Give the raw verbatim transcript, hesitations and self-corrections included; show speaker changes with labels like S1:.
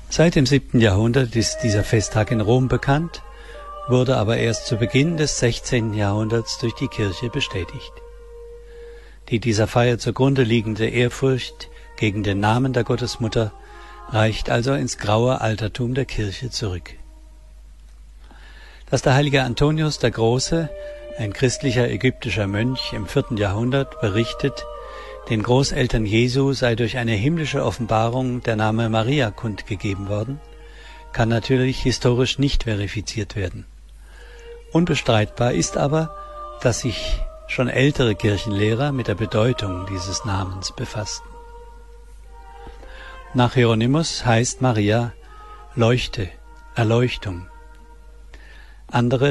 S1: Seit dem siebten Jahrhundert ist dieser Festtag in Rom bekannt, wurde aber erst zu Beginn des sechzehnten Jahrhunderts durch die Kirche bestätigt. Die dieser Feier zugrunde liegende Ehrfurcht gegen den Namen der Gottesmutter reicht also ins graue Altertum der Kirche zurück. Dass der heilige Antonius der Große, ein christlicher ägyptischer Mönch im vierten Jahrhundert, berichtet, den Großeltern Jesu sei durch eine himmlische Offenbarung der Name Maria kundgegeben worden, kann natürlich historisch nicht verifiziert werden. Unbestreitbar ist aber, dass sich schon ältere Kirchenlehrer mit der Bedeutung dieses Namens befassten. Nach Hieronymus heißt Maria Leuchte, Erleuchtung. Andere